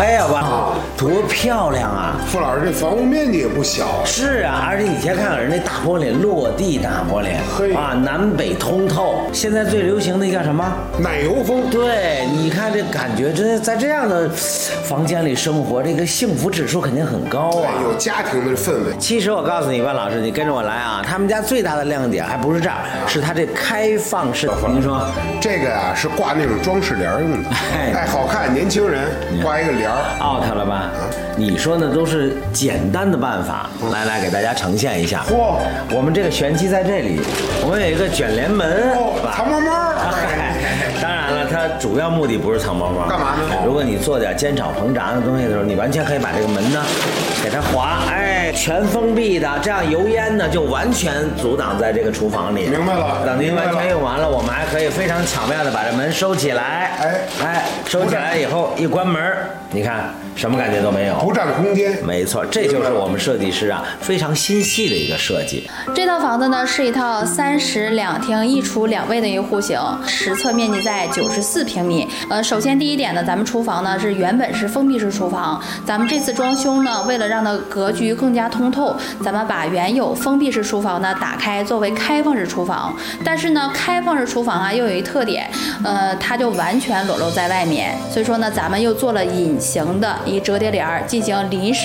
哎呀，哇，多漂亮啊！ 傅老师这房屋面积也不小。 是啊，而且你先看看人那大玻璃，落地大玻璃，啊，南北通透。现在最流行的叫什么？ 奶油风。 对，你看这感觉，真在这样的房间里生活，这个幸福指数肯定很高啊， 有家庭的氛围。 其实我告诉你，万老师，你跟着我来啊，他们家最大的亮点还不是这儿，是它这开放式。您说这个呀是挂那种装饰帘用的，哎，好看，年轻人挂一个帘 out 了吧？你说那都是简单的办法，来给大家呈现一下。 嚯， 我们这个玄机在这里，我们有一个卷帘门， 藏猫猫。 当然了，它主要目的不是藏猫猫， 干嘛呢？ 如果你做点煎炒烹炸的东西的时候，你完全可以把这个门呢给它划，哎，全封闭的，这样油烟呢就完全阻挡在这个厨房里。 明白了。 等您完全用完了，我们还可以非常巧妙的把这门收起来。哎，收起来以后一关门，你看什么感觉都没有， 不占空间。 没错，这就是我们设计师啊非常心细的一个设计。 这套房子呢是一套3室2厅1厨2卫的一个户型，实测面积在94平米。首先第一点呢，咱们厨房呢是原本是封闭式厨房，咱们这次装修呢，为了让它格局更加通透，咱们把原有封闭式厨房呢打开作为开放式厨房。但是呢，开放式厨房啊又有一特点，它就完全裸露在外面，所以说呢，咱们又做了隐形的一折叠帘进行临时